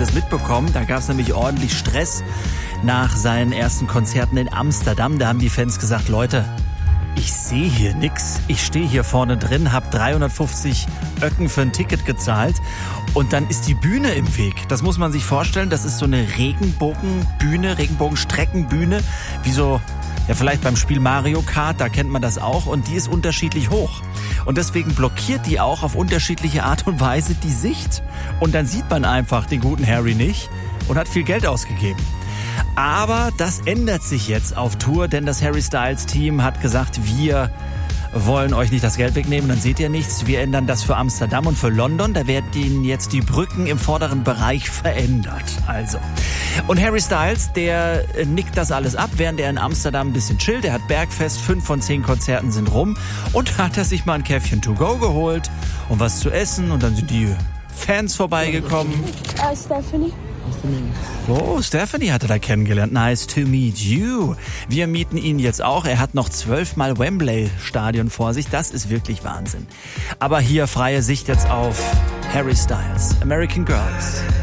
das mitbekommen. Da gab es nämlich ordentlich Stress nach seinen ersten Konzerten in Amsterdam. Da haben die Fans gesagt, Leute, ich sehe hier nix. Ich stehe hier vorne drin, habe 350 Öcken für ein Ticket gezahlt und dann ist die Bühne im Weg. Das muss man sich vorstellen. Das ist so eine Regenbogenbühne, Regenbogenstreckenbühne, wie so, ja vielleicht beim Spiel Mario Kart, da kennt man das auch und die ist unterschiedlich hoch. Und deswegen blockiert die auch auf unterschiedliche Art und Weise die Sicht. Und dann sieht man einfach den guten Harry nicht und hat viel Geld ausgegeben. Aber das ändert sich jetzt auf Tour, denn das Harry Styles Team hat gesagt, wir wollen euch nicht das Geld wegnehmen, dann seht ihr nichts. Wir ändern das für Amsterdam und für London. Da werden jetzt die Brücken im vorderen Bereich verändert. Also. Und Harry Styles, der nickt das alles ab, während er in Amsterdam ein bisschen chillt. Er hat Bergfest, 5 von 10 Konzerten sind rum. Und hat er sich mal ein Käffchen to go geholt und was zu essen. Und dann sind die Fans vorbeigekommen. Stephanie. Oh, Stephanie hat er da kennengelernt. Nice to meet you. Wir mieten ihn jetzt auch. Er hat noch 12-mal Wembley-Stadion vor sich. Das ist wirklich Wahnsinn. Aber hier freie Sicht jetzt auf Harry Styles. American Girls.